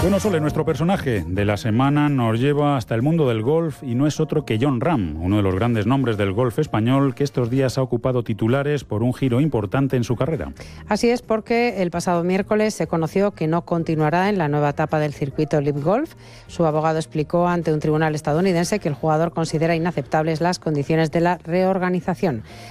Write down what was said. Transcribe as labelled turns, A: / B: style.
A: Bueno, Sole, nuestro personaje de la semana nos lleva hasta el mundo del golf y no es otro que Jon Rahm, uno de los grandes nombres del golf español que estos días ha ocupado titulares por un giro importante en su carrera.
B: Así es, porque el pasado miércoles se conoció que no continuará en la nueva etapa del circuito LIV Golf. Su abogado explicó ante un tribunal estadounidense que el jugador considera inaceptables las condiciones de la reorganización.